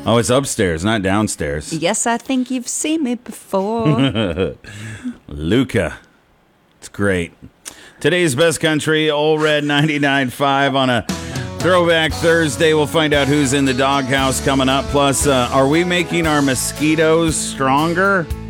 Oh, it's upstairs, not downstairs. Yes, I think you've seen me before. Luca. It's great. Today's Best Country, Old Red 99.5 on a Throwback Thursday. We'll find out who's in the doghouse coming up. Plus, are we making our mosquitoes stronger?